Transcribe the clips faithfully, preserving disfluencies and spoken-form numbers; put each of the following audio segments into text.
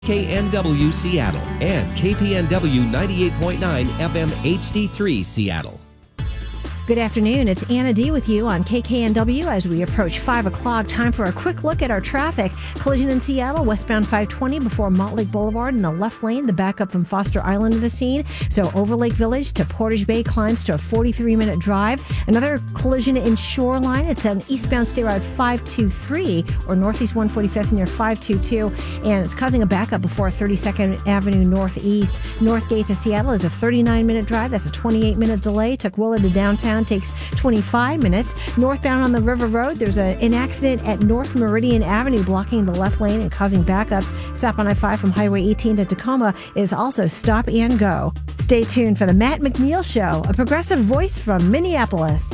K N W Seattle and K P N W ninety-eight point nine F M H D three Seattle. Good afternoon. It's Anna D with you on K K N W as we approach five o'clock. Time for a quick look at our traffic. Collision in Seattle, westbound five twenty before Montlake Boulevard in the left lane. The backup from Foster Island to the scene. So Overlake Village to Portage Bay climbs to a forty-three minute drive. Another collision in Shoreline. It's an eastbound State Route five two three or Northeast one forty-fifth near five two two. And it's causing a backup before thirty-second Avenue Northeast. Northgate to Seattle is a thirty-nine minute drive. That's a twenty-eight minute delay. Tukwila to downtown takes twenty-five minutes. Northbound on the River Road, there's a, an accident at North Meridian Avenue blocking the left lane and causing backups. South on I five from Highway eighteen to Tacoma is also stop and go. Stay tuned for the Matt McNeil Show, a progressive voice from Minneapolis.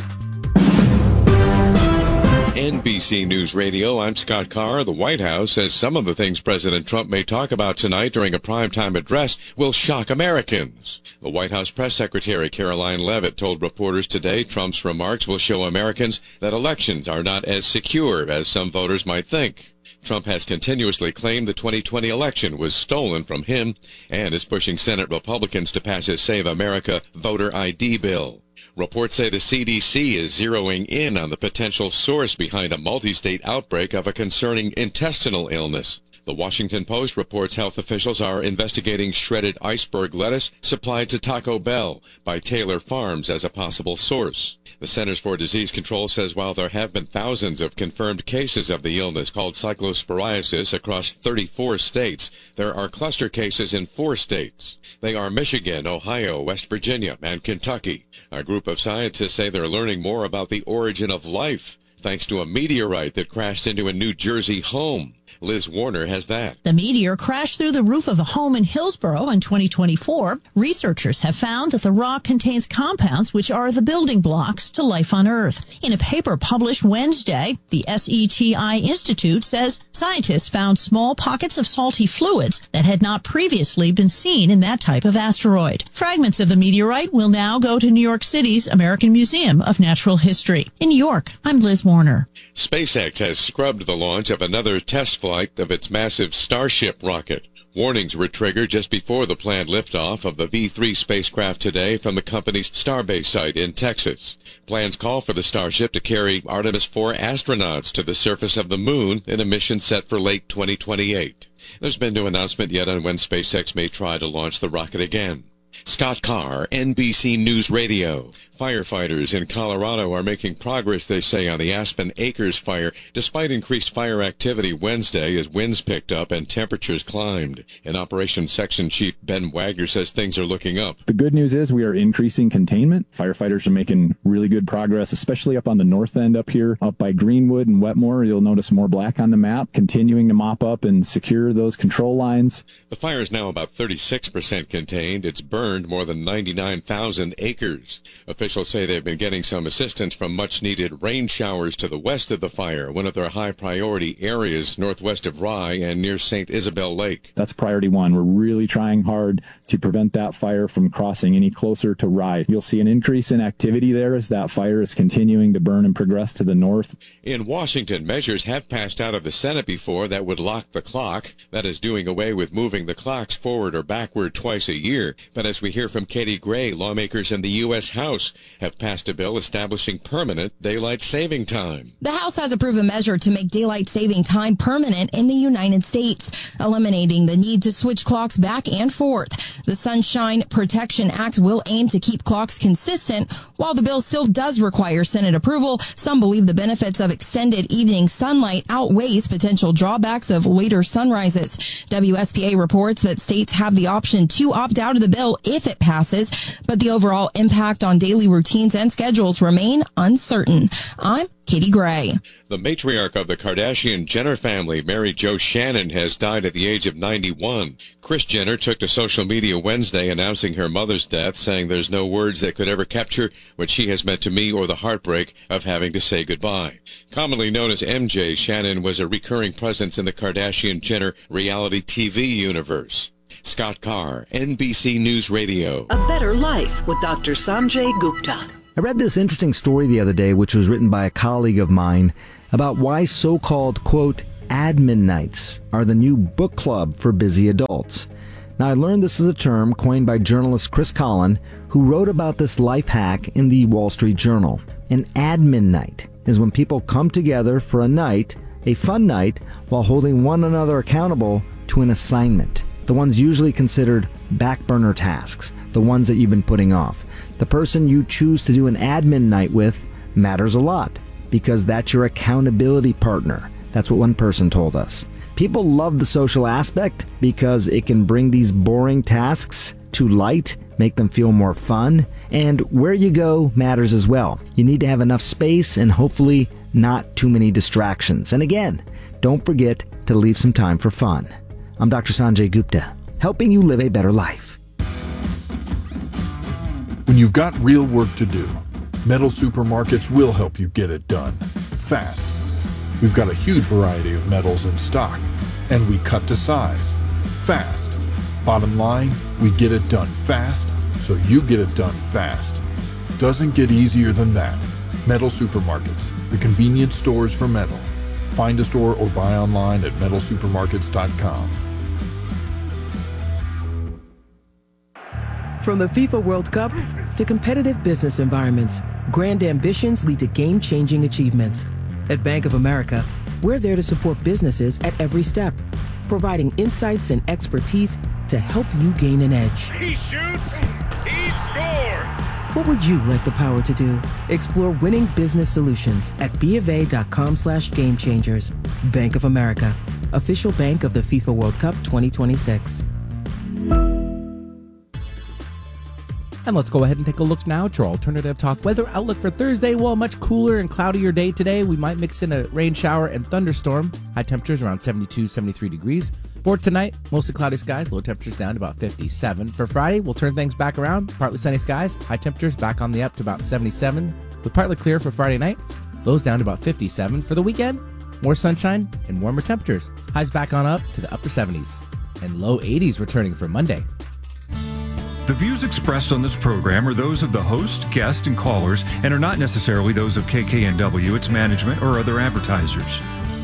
N B C News Radio, I'm Scott Carr. The White House says some of the things President Trump may talk about tonight during a primetime address will shock Americans. The White House press secretary Caroline Leavitt told reporters today Trump's remarks will show Americans that elections are not as secure as some voters might think. Trump has continuously claimed the twenty twenty election was stolen from him and is pushing Senate Republicans to pass his Save America voter I D bill. Reports say the C D C is zeroing in on the potential source behind a multi-state outbreak of a concerning intestinal illness. The Washington Post reports health officials are investigating shredded iceberg lettuce supplied to Taco Bell by Taylor Farms as a possible source. The Centers for Disease Control says while there have been thousands of confirmed cases of the illness called cyclosporiasis across thirty-four states, there are cluster cases in four states. They are Michigan, Ohio, West Virginia, and Kentucky. A group of scientists say they're learning more about the origin of life thanks to a meteorite that crashed into a New Jersey home. Liz Warner has that. The meteor crashed through the roof of a home in Hillsborough in twenty twenty-four. Researchers have found that the rock contains compounds which are the building blocks to life on Earth. In a paper published Wednesday, the S E T I Institute says scientists found small pockets of salty fluids that had not previously been seen in that type of asteroid. Fragments of the meteorite will now go to New York City's American Museum of Natural History. In New York, I'm Liz Warner. SpaceX has scrubbed the launch of another test flight of its massive Starship rocket. Warnings were triggered just before the planned liftoff of the V three spacecraft today from the company's Starbase site in Texas. Plans call for the Starship to carry Artemis four astronauts to the surface of the moon in a mission set for late twenty twenty-eight. There's been no announcement yet on when SpaceX may try to launch the rocket again. Scott Carr, N B C News Radio. Firefighters in Colorado are making progress, they say, on the Aspen Acres fire, despite increased fire activity Wednesday as winds picked up and temperatures climbed. In Operations Section Chief Ben Wagner says things are looking up. The good news is we are increasing containment. Firefighters are making really good progress, especially up on the north end up here, up by Greenwood and Wetmore. You'll notice more black on the map, continuing to mop up and secure those control lines. The fire is now about thirty-six percent contained. It's burned more than ninety-nine thousand acres. Officials say they've been getting some assistance from much-needed rain showers to the west of the fire, one of their high-priority areas northwest of Rye and near Saint Isabel Lake. That's priority one. We're really trying hard to prevent that fire from crossing any closer to Rye. You'll see an increase in activity there as that fire is continuing to burn and progress to the north. In Washington, measures have passed out of the Senate before that would lock the clock. That is doing away with moving the clocks forward or backward twice a year. But as we hear from Katie Gray, lawmakers in the U S House have passed a bill establishing permanent daylight saving time. The House has approved a measure to make daylight saving time permanent in the United States, eliminating the need to switch clocks back and forth. The Sunshine Protection Act will aim to keep clocks consistent. While the bill still does require Senate approval, some believe the benefits of extended evening sunlight outweighs potential drawbacks of later sunrises. W S P A reports that states have the option to opt out of the bill if it passes, but the overall impact on daily routines and schedules remain uncertain. I'm Katie Gray. The matriarch of the Kardashian-Jenner family, Mary Jo Shannon, has died at the age of ninety-one. Kris Jenner took to social media Wednesday announcing her mother's death, saying there's no words that could ever capture what she has meant to me or the heartbreak of having to say goodbye. Commonly known as M J, Shannon was a recurring presence in the Kardashian-Jenner reality T V universe. Scott Carr, N B C News Radio. A Better Life with Doctor Sanjay Gupta. I read this interesting story the other day, which was written by a colleague of mine, about why so-called, quote, admin nights are the new book club for busy adults. Now, I learned this is a term coined by journalist Chris Collin, who wrote about this life hack in the Wall Street Journal. An admin night is when people come together for a night, a fun night, while holding one another accountable to an assignment. The ones usually considered back burner tasks, the ones that you've been putting off. The person you choose to do an admin night with matters a lot because that's your accountability partner. That's what one person told us. People love the social aspect because it can bring these boring tasks to light, make them feel more fun, and where you go matters as well. You need to have enough space and hopefully not too many distractions. And again, don't forget to leave some time for fun. I'm Doctor Sanjay Gupta, helping you live a better life. When you've got real work to do, Metal Supermarkets will help you get it done fast. We've got a huge variety of metals in stock, and we cut to size fast. Bottom line, we get it done fast, so you get it done fast. Doesn't get easier than that. Metal Supermarkets, the convenience stores for metal. Find a store or buy online at metal supermarkets dot com. From the FIFA World Cup to competitive business environments, grand ambitions lead to game-changing achievements. At Bank of America, we're there to support businesses at every step, providing insights and expertise to help you gain an edge. He shoots, he scores! What would you like the power to do? Explore winning business solutions at bofa.com slash game changers. Bank of America, official bank of the FIFA World Cup twenty twenty-six. And let's go ahead and take a look now at your alternative talk weather outlook for Thursday. Well, a much cooler and cloudier day today. We might mix in a rain shower and thunderstorm. High temperatures around seventy-two, seventy-three degrees. For tonight, mostly cloudy skies, low temperatures down to about fifty-seven. For Friday, we'll turn things back around. Partly sunny skies, high temperatures back on the up to about seventy-seven. With partly clear for Friday night, lows down to about fifty-seven. For the weekend, more sunshine and warmer temperatures. Highs back on up to the upper seventies. And low eighties returning for Monday. The views expressed on this program are those of the host, guest, and callers, and are not necessarily those of K K N W, its management, or other advertisers.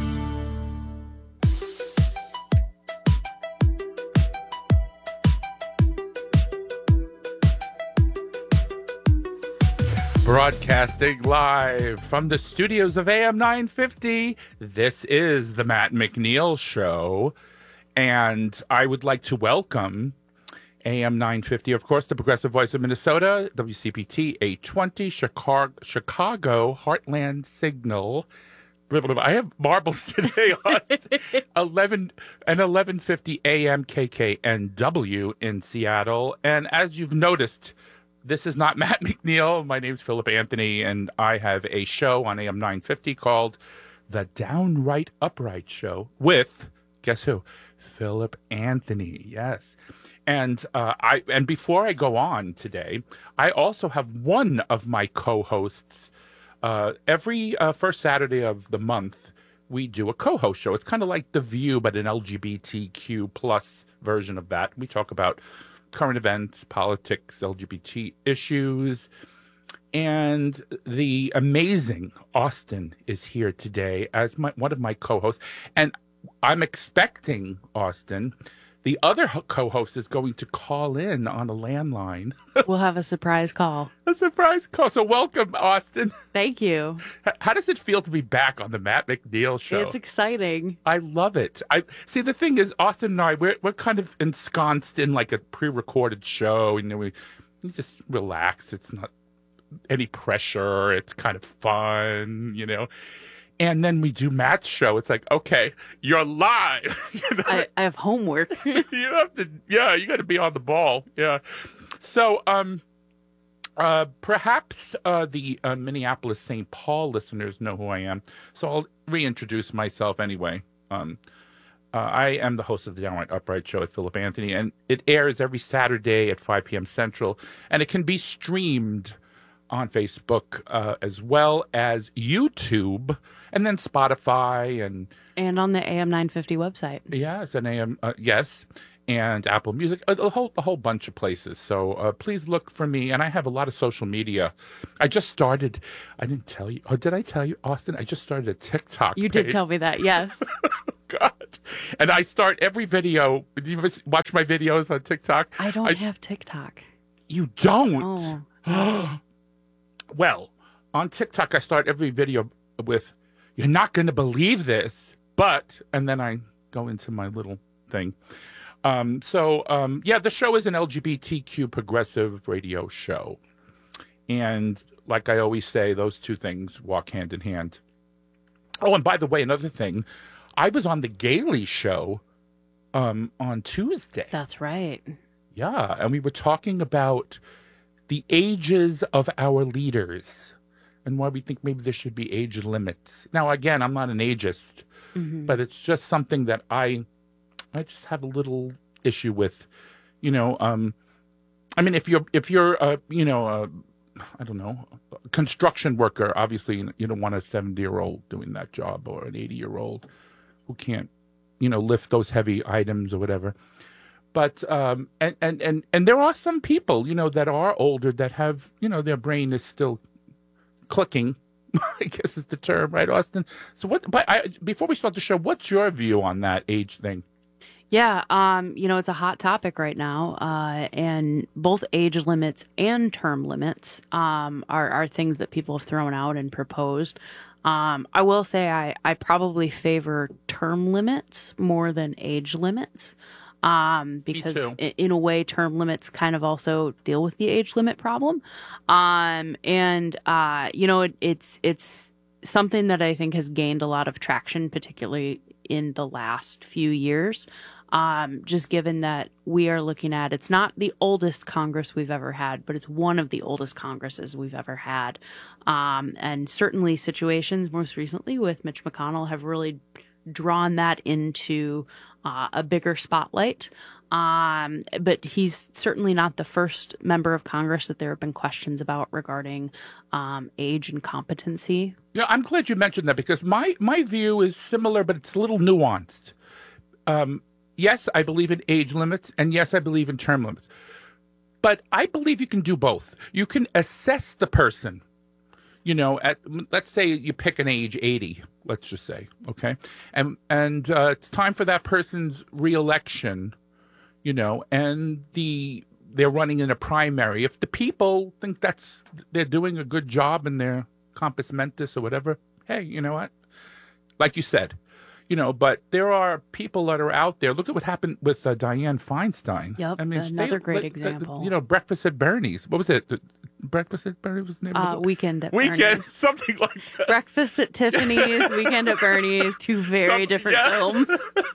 Broadcasting live from the studios of A M nine fifty, this is the Matt McNeil Show, and I would like to welcome A M nine fifty, of course, the Progressive Voice of Minnesota, W C P T eight twenty, Chicago, Chicago Heartland Signal. I have marbles today, Austin. eleven and eleven fifty A M K K N W in Seattle. And as you've noticed, this is not Matt McNeil. My name's Philip Anthony, and I have a show on A M nine fifty called The Downright Upright Show with, guess who? Philip Anthony, yes. And uh, I and before I go on today, I also have one of my co-hosts. Uh, every uh, first Saturday of the month, we do a co-host show. It's kind of like The View, but an L G B T Q plus version of that. We talk about current events, politics, L G B T issues. And the amazing Austin is here today as my, one of my co-hosts. And I'm expecting, Austin, the other co-host is going to call in on a landline. We'll have a surprise call. A surprise call. So welcome, Austin. Thank you. How does it feel to be back on the Matt McNeil Show? It's exciting. I love it. I see. The thing is, Austin and I, we're we're kind of ensconced in like a pre-recorded show. You know, we, we just relax. It's not any pressure. It's kind of fun. You know. And then we do Matt's show. It's like, okay, you're live. You know? I, I have homework. You have to, yeah, you got to be on the ball. Yeah. So, um, uh, perhaps uh, the uh, Minneapolis Saint Paul listeners know who I am. So I'll reintroduce myself anyway. Um, uh, I am the host of the Downright Upright Show with Philip Anthony, and it airs every Saturday at five p.m. Central, and it can be streamed on Facebook uh, as well as YouTube. And then Spotify and and on the A M nine fifty website. Yes, and A M uh, yes, and Apple Music, a, a whole a whole bunch of places. So uh, please look for me, and I have a lot of social media. I just started. I didn't tell you. Oh, did I tell you, Austin? I just started a TikTok. You page. did tell me that. Yes. God. And I start every video. Do you ever watch my videos on TikTok? I don't have TikTok. You don't? Oh. Well, on TikTok, I start every video with, "You're not going to believe this, but," and then I go into my little thing. Um, so, um, yeah, the show is an L G B T Q progressive radio show. And like I always say, those two things walk hand in hand. Oh, and by the way, another thing, I was on the Gailey Show um, on Tuesday. That's right. Yeah, and we were talking about the ages of our leaders and why we think maybe there should be age limits. Now, again, I'm not an ageist, Mm-hmm. but it's just something that I, I just have a little issue with. You know, um, I mean, if you're if you're uh, you know, uh, I don't know, a construction worker, obviously you don't want a seventy-year-old doing that job or an eighty-year-old who can't, you know, lift those heavy items or whatever. But um, and, and, and, and there are some people, you know, that are older that have, you know, their brain is still clicking, I guess is the term, right, Austin? So what, but I, before we start the show, what's your view on that age thing? Yeah, um, you know, it's a hot topic right now, uh, and both age limits and term limits um, are, are things that people have thrown out and proposed. Um, I will say I, I probably favor term limits more than age limits. Um, because in, in a way, term limits kind of also deal with the age limit problem. Um, and, uh, you know, it, it's, it's something that I think has gained a lot of traction, particularly in the last few years. Um, just given that we are looking at, it's not the oldest Congress we've ever had, but it's one of the oldest Congresses we've ever had. Um, and certainly situations most recently with Mitch McConnell have really drawn that into Uh, a bigger spotlight. Um, but he's certainly not the first member of Congress that there have been questions about regarding um, age and competency. Yeah, I'm glad you mentioned that because my, my view is similar, but it's a little nuanced. Um, yes, I believe in age limits, and yes, I believe in term limits. But I believe you can do both. You can assess the person. You know, at let's say you pick an age eighty, let's just say, okay, and and uh, it's time for that person's reelection, you know, and the they're running in a primary. If the people think that's they're doing a good job in their compos mentis or whatever, hey, you know what? Like you said, you know, but there are people that are out there. Look at what happened with uh, Dianne Feinstein. Yep, I mean, another they, great like, example. The, you know, Breakfast at Bernie's. What was it? The, Breakfast at Bernie's was the name Uh, of the Weekend at Weekend, Bernie's. something like that. Breakfast at Tiffany's, Weekend at Bernie's, two very Some- different yeah. films.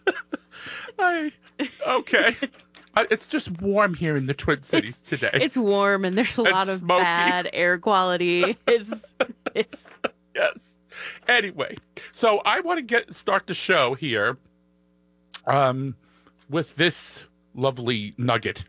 I, okay. Uh, it's just warm here in the Twin Cities today. It's warm and there's a It's lot of smoky. bad air quality. It's it's yes. Anyway, so I want to get start the show here um, with this lovely nugget.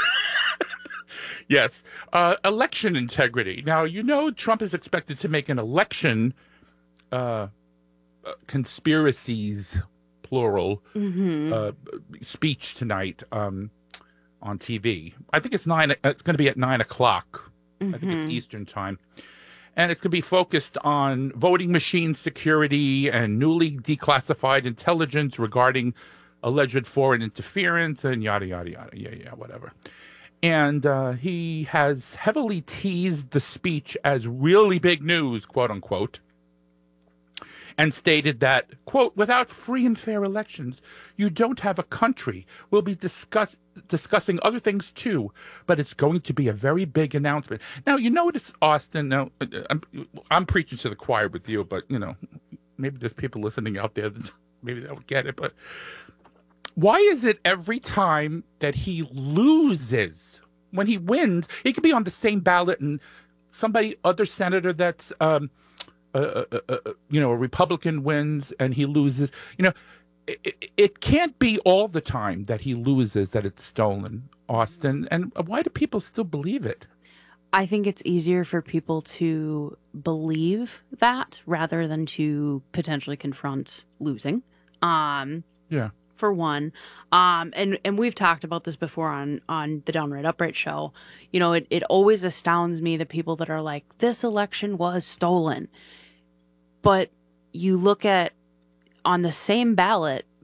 Yes. Uh, election integrity. Now, you know Trump is expected to make an election uh, uh, conspiracies, plural, Mhm. uh, speech tonight um, on T V. I think it's nine. It's going to be at nine o'clock. I think it's Mhm. Eastern time. And it's going to be focused on voting machine security and newly declassified intelligence regarding alleged foreign interference and yada, yada, yada. Yeah, yeah, whatever. And uh, he has heavily teased the speech as really big news, quote unquote, and stated that, quote, without free and fair elections, you don't have a country. We'll be discuss- discussing other things too, but it's going to be a very big announcement. Now, you notice, Austin, now, I'm, I'm preaching to the choir with you, but, you know, maybe there's people listening out there that maybe they don't get it, but why is it every time that he loses, when he wins, he could be on the same ballot and somebody, other senator that's, um, uh, uh, uh, you know, a Republican wins and he loses, you know, it, it can't be all the time that he loses that it's stolen, Austin. And why do people still believe it? I think it's easier for people to believe that rather than to potentially confront losing. Um, Yeah. For one, um, and and we've talked about this before on on the Downright Upright show. You know, it it always astounds me the people that are like, this election was stolen. But you look at on the same ballot,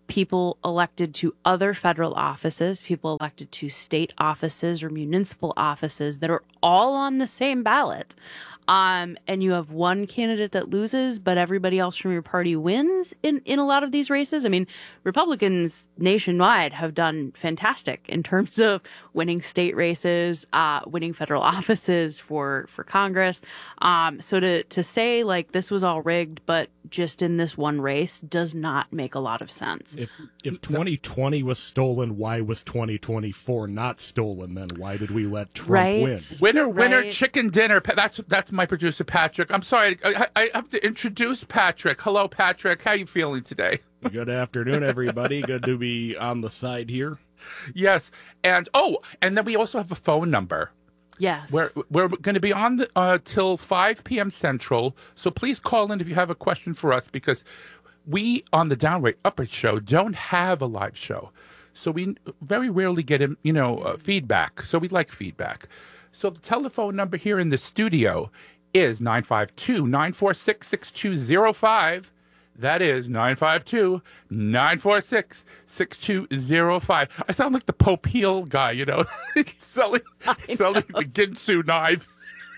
people elected to other federal offices, people elected to state offices or municipal offices that are all on the same ballot. Um, and you have one candidate that loses, but everybody else from your party wins in, in a lot of these races. I mean, Republicans nationwide have done fantastic in terms of winning state races, uh, winning federal offices for, for Congress. Um, so to, to say like this was all rigged, but just in this one race does not make a lot of sense. If if twenty twenty was stolen, why was twenty twenty-four not stolen then? Why did we let Trump Right. win? Winner, winner, Right. chicken dinner. Pa- That's that's my producer, Patrick. I'm sorry. I, I have to introduce Patrick. Hello, Patrick. How you feeling today? Good afternoon, everybody. Good to be on the side here. Yes. And, oh, and then we also have a phone number. Yes. We're, we're going to be on the, uh, till five p.m. Central, so please call in if you have a question for us, because we, on the Downright Upright show, don't have a live show. So we very rarely get, you know, uh, feedback. So we'd like feedback. So the telephone number here in the studio is nine five two, nine four six, six two zero five. That is nine five two, nine four six, six two zero five. I sound like the Pope Heel guy, you know, selling, selling the Ginsu knives.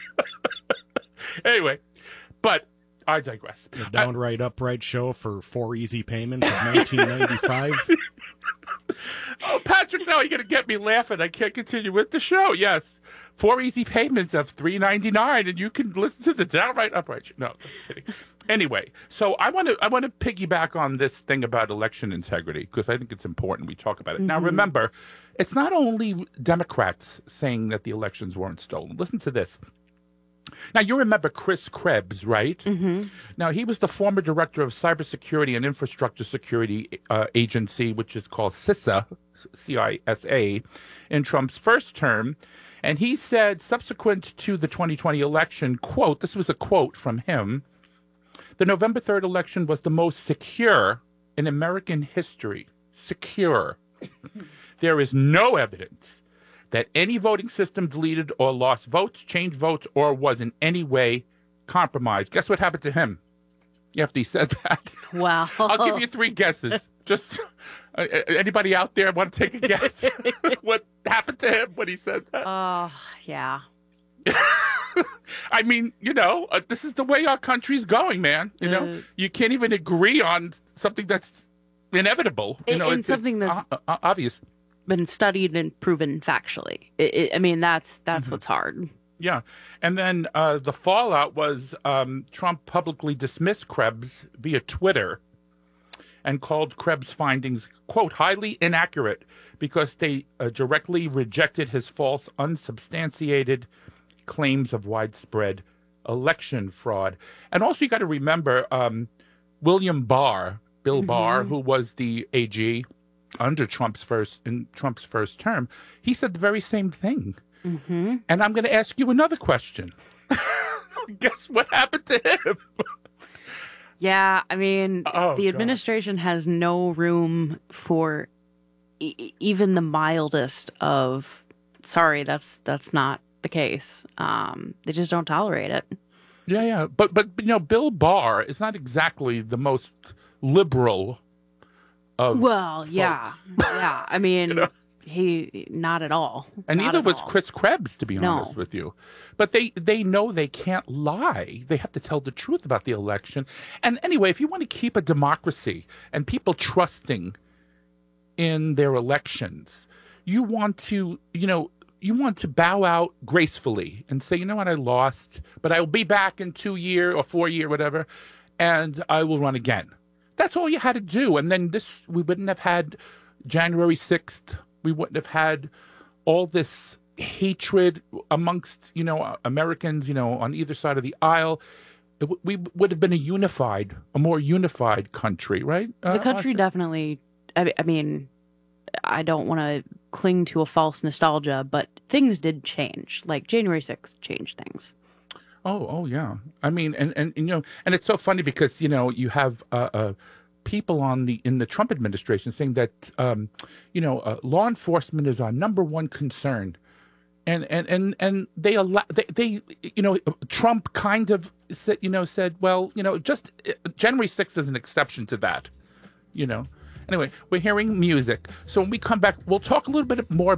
Anyway, but I digress. The Downright Upright show for four easy payments of nineteen ninety-five. Oh, Patrick, now you're going to get me laughing. I can't continue with the show. Yes. Four easy payments of three ninety-nine, and you can listen to the Downright Upright show. No, just kidding. Anyway, so I want to I want to piggyback on this thing about election integrity, because I think it's important we talk about it. Mm-hmm. Now, remember, it's not only Democrats saying that the elections weren't stolen. Listen to this. Now, you remember Chris Krebs, right? Mm-hmm. Now, he was the former director of Cybersecurity and Infrastructure Security uh, Agency, which is called CISA, C I S A, in Trump's first term. And he said, subsequent to the twenty twenty election, quote, this was a quote from him, the November third election was the most secure in American history. Secure. There is no evidence that any voting system deleted or lost votes, changed votes, or was in any way compromised. Guess what happened to him after he said that? Wow. I'll give you three guesses. Just uh, anybody out there want to take a guess what happened to him when he said that? Oh, yeah. I mean, you know, uh, this is the way our country's going, man. You know, Uh, you can't even agree on something that's inevitable. You know, and it's, something it's that's uh, uh, obvious. Been studied and proven factually. It, it, I mean, that's that's Mm-hmm. what's hard. Yeah. And then uh, the fallout was um, Trump publicly dismissed Krebs via Twitter and called Krebs' findings, quote, highly inaccurate because they uh, directly rejected his false, unsubstantiated claims of widespread election fraud. And also, you got to remember um, William Barr, Bill Mm-hmm. Barr, who was the A G under Trump's first in Trump's first term, he said the very same thing. Mm-hmm. And I'm going to ask you another question. Guess what happened to him? Yeah, I mean, Oh, the God. administration has no room for e- even the mildest of, sorry, that's that's not the case. Um, they just don't tolerate it. Yeah, yeah. But, but, you know, Bill Barr is not exactly the most liberal of Well, yeah, yeah. I mean, You know? he not at all. And Not neither at was all. Chris Krebs, to be No. honest with you. But they, they know they can't lie. They have to tell the truth about the election. And anyway, if you want to keep a democracy and people trusting in their elections, you want to, you know, you want to bow out gracefully and say, you know what, I lost, but I will be back in two year or four year, whatever, and I will run again. That's all you had to do. And then this, we wouldn't have had January sixth. We wouldn't have had all this hatred amongst, you know, Americans, you know, on either side of the aisle. It w- we would have been a unified, a more unified country, right? Uh, The country Austin? definitely, I, I mean, I don't want to cling to a false nostalgia, but things did change. Like January sixth changed things. Oh, oh yeah. I mean, and, and, and you know, and it's so funny because, you know, you have uh, uh, people on the in the Trump administration saying that, um, you know, uh, law enforcement is our number one concern. And and and and they allow they, they you know Trump kind of said you know said well you know just uh, January sixth is an exception to that, you know, Anyway, we're hearing music. So when we come back, we'll talk a little bit more